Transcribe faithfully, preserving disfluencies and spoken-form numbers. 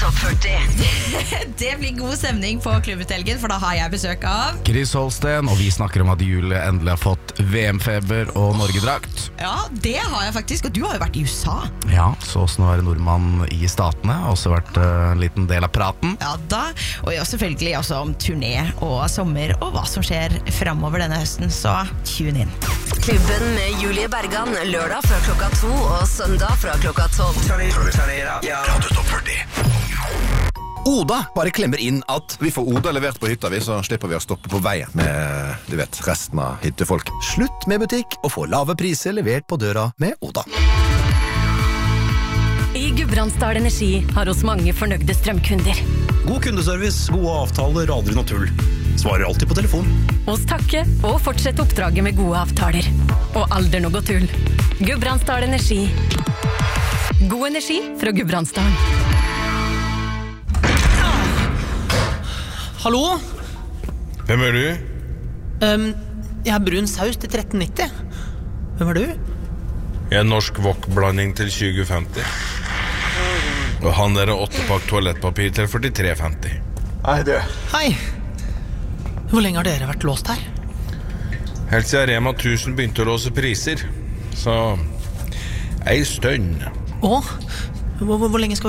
Topp førti. Det blir god stemning på klubbuthelgen, for da har jeg besøk av Chris Holsten, og vi snakker om at Julie endelig har fått V M-feber og Norgedrakt. Ja, det har jeg faktisk, og du har jo vært i U S A. Ja, så også nå er det nordmann i statene, har også vært uh, en liten del av praten. Ja da, og jo selvfølgelig også om turné og sommer og hva som skjer fremover denne høsten, så tune inn. Klubben med Julie Bergan, lørdag fra klokka to og søndag fra klokka tolv. Radio Topp førti. Oda bare klemmer inn at vi får Oda levert på hytta, vi, så slipper vi å stoppe på veien med, du vet, resten av hyttefolk. Slutt med butikk og få lave priser levert på døra med Oda. I Gudbrandsdal Energi har oss mange fornøyde strømkunder. God kundeservice, gode avtaler, aldri noe tull. Svarer alltid på telefon. Oss takke og fortsette oppdraget med gode avtaler. Og aldri noe tull. Gudbrandsdal Energi. God energi fra Gudbrandsdalen. Hallo? Hvem er du? Um, jeg har brun saus til tretten nitti. Hvem er du? Jeg er norsk wok-blanding til tjue femti. Og han der er åttepakk toalettpapir til førtitre femti. Hei, du. Hei. Hvor lenge har dere vært låst her? Helt siden Rema tusen begynte å låse priser. Så ei stønn. Å? Hvor, hvor, hvor lenge skal